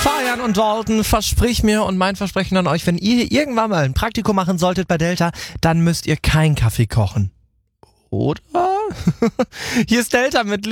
Fabian und Dalton, versprich mir und mein Versprechen an euch, wenn ihr irgendwann mal ein Praktikum machen solltet bei Delta, dann müsst ihr keinen Kaffee kochen. Oder? Hier ist Delta mit